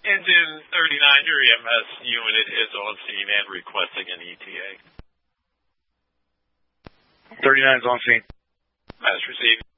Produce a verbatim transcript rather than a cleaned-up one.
Engine thirty-nine, your E M S unit is on scene and requesting an E T A. thirty-nine is on scene. Mass received.